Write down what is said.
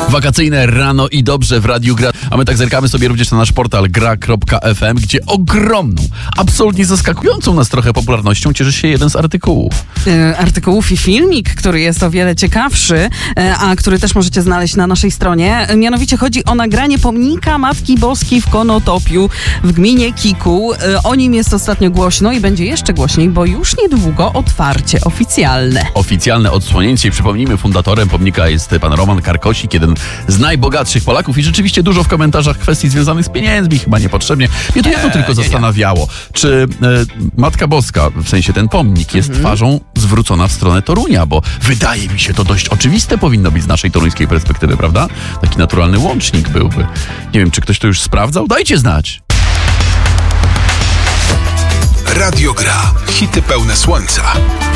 Wakacyjne rano i dobrze w Radiu Gra. A my tak zerkamy sobie również na nasz portal gra.fm, gdzie ogromną, absolutnie zaskakującą nas trochę popularnością cieszy się jeden z artykułów. Artykułów i filmik, który jest o wiele ciekawszy, a który też możecie znaleźć na naszej stronie. Mianowicie chodzi o nagranie pomnika Matki Boskiej w Konotopiu w gminie Kikuł. O nim jest ostatnio głośno i będzie jeszcze głośniej, bo już niedługo otwarcie oficjalne. Oficjalne odsłonięcie i przypomnijmy, fundatorem pomnika jest pan Roman Karkosik, jeden z najbogatszych Polaków i rzeczywiście dużo w komentarzach kwestii związanych z pieniędzmi, chyba niepotrzebnie. Mnie to jedno tylko zastanawiało, czy Matka Boska, w sensie ten pomnik, jest twarzą zwrócona w stronę Torunia, bo wydaje mi się to dość oczywiste powinno być z naszej toruńskiej perspektywy, prawda? Taki naturalny łącznik byłby. Nie wiem, czy ktoś to już sprawdzał? Dajcie znać. Radio Gra. Hity pełne słońca.